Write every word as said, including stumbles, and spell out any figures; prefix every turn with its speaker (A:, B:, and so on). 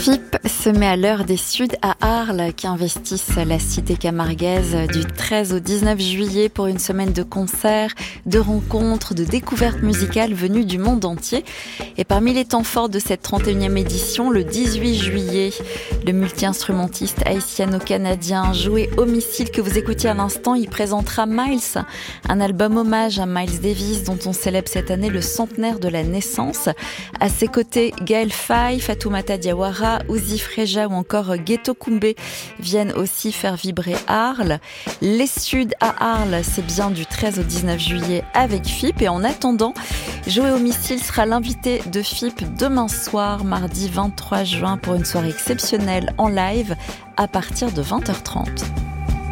A: F I P se met à l'heure des Suds à Arles qui investissent la cité camarguaise du treize au dix-neuf juillet pour une semaine de concerts, de rencontres, de découvertes musicales venues du monde entier. Et parmi les temps forts de cette trente et unième édition, le dix-huit juillet, le multi-instrumentiste haïtiano-canadien Joey Homicile que vous écoutiez à l'instant, il présentera Miles, un album hommage à Miles Davis dont on célèbre cette année le centenaire de la naissance. À ses côtés, Gaël Faye, Fatoumata Diawara, Uzi Freja ou encore Ghetto Kumbé viennent aussi faire vibrer Arles. Les Suds à Arles, c'est bien du treize au dix-neuf juillet avec F I P. Et en attendant, Joey Homicile sera l'invité de F I P demain soir, mardi vingt-trois juin, pour une soirée exceptionnelle en live à partir de vingt heures trente.